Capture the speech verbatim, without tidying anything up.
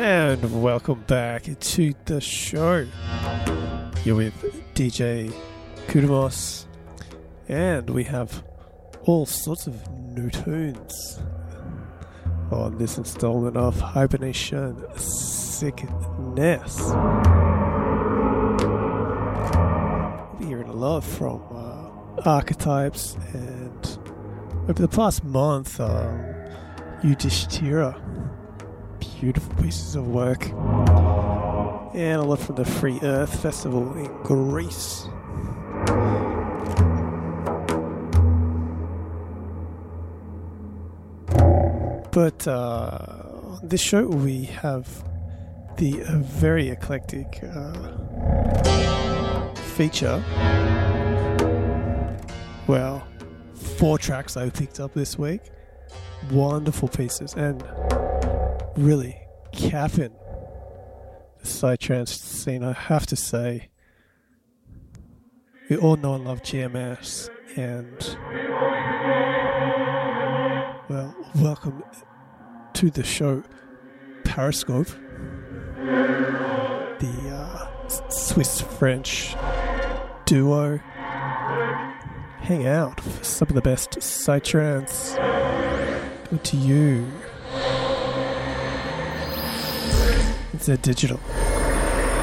And welcome back to the show. You're with D J Kudamos, and we have all sorts of new tunes on this installment of Hibernation Sickness. We'll be hearing a lot from uh, Archetypes, and over the past month, um, Yudhishthira. Beautiful pieces of work, and a lot from the Free Earth Festival in Greece. But uh, on this show we have the uh, very eclectic uh, feature. Well, four tracks I picked up this week. Wonderful pieces, and really capping the psytrance scene. I have to say, we all know and love G M S, and well, welcome to the show Periscope, the uh, Swiss-French duo. Hang out for some of the best psytrance. Good to you. It's a digital.